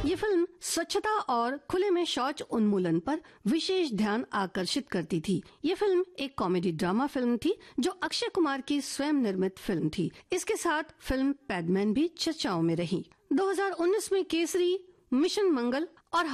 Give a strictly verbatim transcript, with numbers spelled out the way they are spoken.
ये फिल्म स्वच्छता और खुले में शौच उन्मूलन पर विशेष ध्यान आकर्षित करती थी। ये फिल्म एक कॉमेडी ड्रामा फिल्म थी जो अक्षय कुमार की स्वयं निर्मित फिल्म थी। इसके साथ फिल्म पैडमैन भी चर्चाओं में रही। दो हज़ार उन्नीस में केसरी, मिशन मंगल और